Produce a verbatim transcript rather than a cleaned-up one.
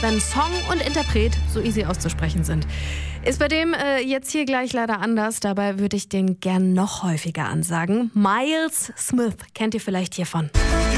wenn Song und Interpret so easy auszusprechen sind. Ist bei dem äh, jetzt hier gleich leider anders, dabei würde ich den gern noch häufiger ansagen. Miles Smith, kennt ihr vielleicht hiervon.